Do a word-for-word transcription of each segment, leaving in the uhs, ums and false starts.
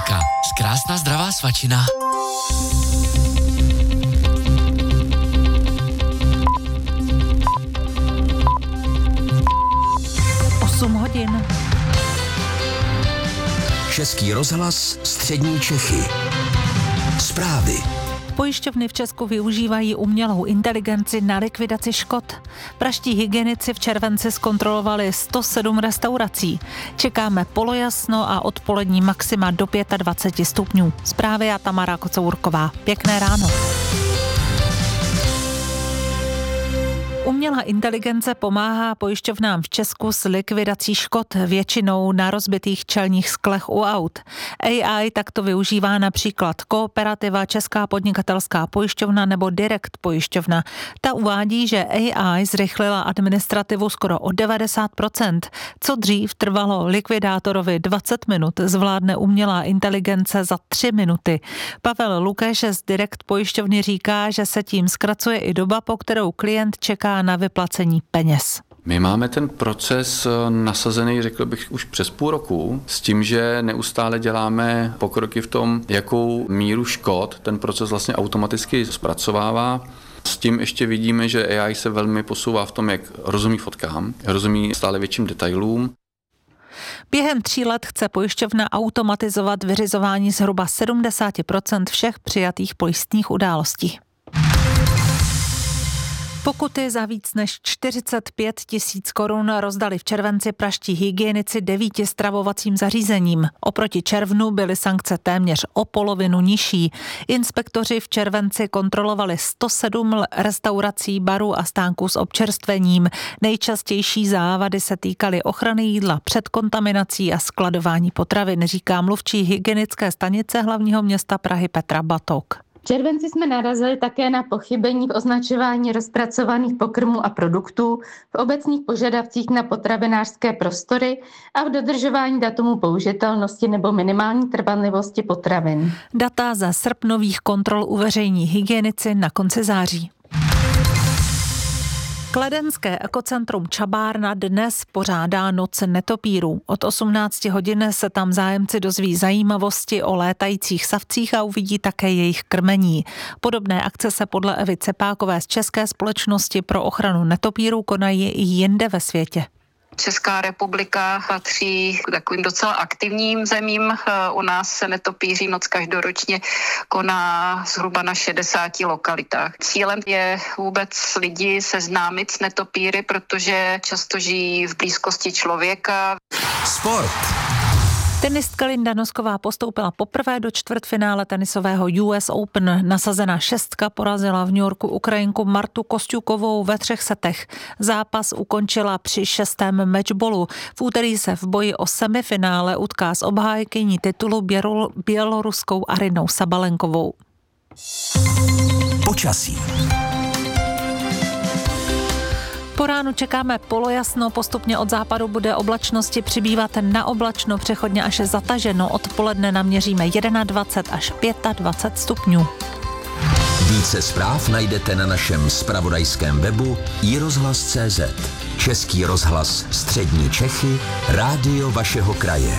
Jílka, krásná zdravá svačina. osm hodin. Český rozhlas, střední Čechy. Zprávy. Pojišťovny v Česku využívají umělou inteligenci na likvidaci škod. Praští hygienici v červenci zkontrolovali sto sedm restaurací. Čekáme polojasno a odpolední maxima do dvacet pět stupňů. Zprávy a Tamara Kocourková. Pěkné ráno. Umělá inteligence pomáhá pojišťovnám v Česku s likvidací škod, většinou na rozbitých čelních sklech u aut. A I takto využívá například Kooperativa, Česká podnikatelská pojišťovna nebo Direkt pojišťovna. Ta uvádí, že A I zrychlila administrativu skoro o devadesát procent. Co dřív trvalo likvidátorovi dvacet minut, zvládne umělá inteligence za tři minuty. Pavel Lukeš z Direkt pojišťovny říká, že se tím zkracuje i doba, po kterou klient čeká na vyplacení peněz. My máme ten proces nasazený, řekl bych, už přes půl roku, s tím, že neustále děláme pokroky v tom, jakou míru škod ten proces vlastně automaticky zpracovává. S tím ještě vidíme, že A I se velmi posouvá v tom, jak rozumí fotkám, rozumí stále větším detailům. Během tří let chce pojišťovna automatizovat vyřizování zhruba sedmdesát procent všech přijatých pojistných událostí. Pokuty za víc než čtyřicet pět tisíc korun rozdali v červenci praští hygienici devíti stravovacím zařízením. Oproti červnu byly sankce téměř o polovinu nižší. Inspektoři v červenci kontrolovali sto sedm restaurací, barů a stánků s občerstvením. Nejčastější závady se týkaly ochrany jídla před kontaminací a skladování potravin, říká mluvčí hygienické stanice hlavního města Prahy Petra Batok. V červenci jsme narazili také na pochybení v označování rozpracovaných pokrmů a produktů, v obecných požadavcích na potravinářské prostory a v dodržování datumu použitelnosti nebo minimální trvanlivosti potravin. Data ze srpnových kontrol uveřejní hygienici na konci září. Kladenské ekocentrum Čabárna dnes pořádá Noc netopírů. Od osmnácti hodin se tam zájemci dozví zajímavosti o létajících savcích a uvidí také jejich krmení. Podobné akce se podle Evy Cepákové z České společnosti pro ochranu netopírů konají i jinde ve světě. Česká republika patří k takovým docela aktivním zemím. U nás se netopíří noc každoročně koná zhruba na šedesáti lokalitách. Cílem je vůbec lidi seznámit s netopíry, protože často žijí v blízkosti člověka. Sport. Tenistka Linda Nosková postoupila poprvé do čtvrtfinále tenisového U S Open. Nasazená šestka porazila v New Yorku Ukrajinku Martu Kosťukovou ve třech setech. Zápas ukončila při šestém matchballu. V úterý se v boji o semifinále utká s obhájkyní titulu bělo- běloruskou Arinou Sabalenkovou. Počasí. Po ránu čekáme polojasno, postupně od západu bude oblačnosti přibývat na oblačno, přechodně až zataženo. Odpoledne naměříme dvacet jedna až dvacet pět stupňů. Více zpráv najdete na našem zpravodajském webu i rozhlas tečka cé zet. Český rozhlas, střední Čechy, rádio vašeho kraje.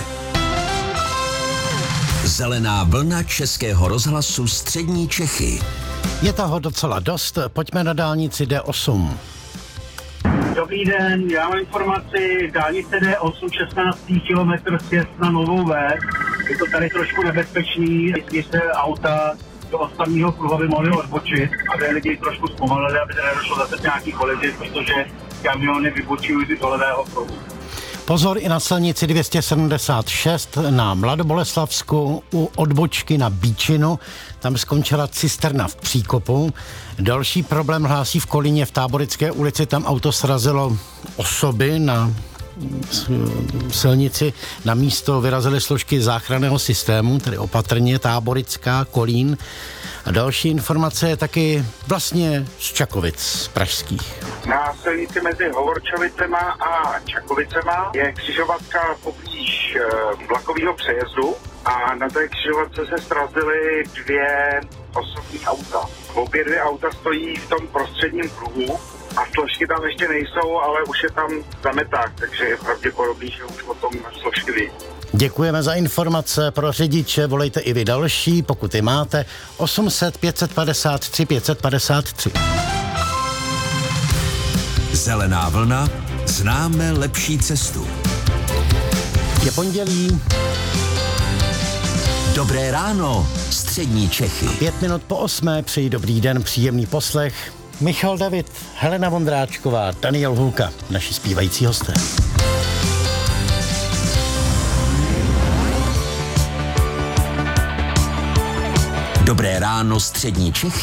Zelená vlna Českého rozhlasu střední Čechy. Je toho docela dost, pojďme na dálnici D osm. Dobrý den, já mám informaci, dálnice D osm, šestnáctý kilometr sjezd na Novou Ves. Je to tady trošku nebezpečný, když se auta do ostatního pruhu, aby mohli odbočit, aby lidi trošku zpomalili, aby tady nedošlo zase nějaký kolizit, protože kamiony vybočují do levého pruhu. Pozor i na silnici dvě stě sedmdesát šest na Mladoboleslavsku u odbočky na Bíčinu. Tam skončila cisterna v příkopu. Další problém hlásí v Kolíně v Táborické ulici. Tam auto srazilo osoby na silnici. Na místo vyrazily složky záchranného systému, tedy opatrně Táborická, Kolín. A další informace je taky vlastně z Čakovic pražských. Na silnici mezi Hovorčovicema a Čakovicema je křižovatka poblíž vlakového přejezdu a na té křižovatce se srazily dvě osobní auta. Obě dvě auta stojí v tom prostředním pruhu A složky tam ještě nejsou, ale už je tam zameták, takže je pravděpodobný, že už o tom složky ví. Děkujeme za informace. Pro řidiče volejte i vy další, pokud je máte. osm set pět set padesát tři pět set padesát tři. Zelená vlna, známe lepší cestu. Je pondělí. Dobré ráno, střední Čechy. Pět minut po osmé, přeji dobrý den, příjemný poslech. Michal David, Helena Vondráčková, Daniel Hulka, naši zpívající hosté. Dobré ráno, střední Čechy.